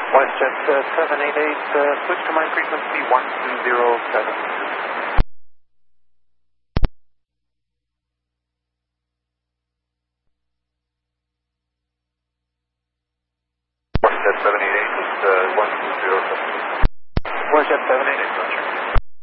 WestJet 788, switch to my frequency 1207. WestJet 788, 1207. WestJet 788, roger.